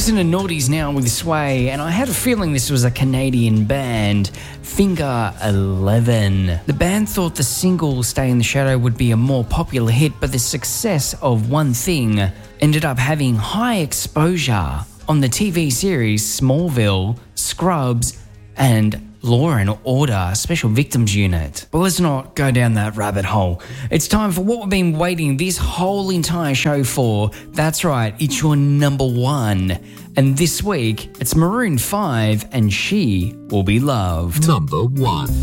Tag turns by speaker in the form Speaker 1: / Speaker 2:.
Speaker 1: listen to Naughties now with Sway, and I had a feeling this was a Canadian band, Finger 11. The band thought the single Stay in the Shadow would be a more popular hit, but the success of One Thing ended up having high exposure on the TV series Smallville, Scrubs, and Law and Order Special Victims Unit. But let's not go down that rabbit hole. It's time for what we've been waiting this whole entire show for. That's right, it's your number one. And this week, it's Maroon 5 and She Will Be Loved.
Speaker 2: Number one.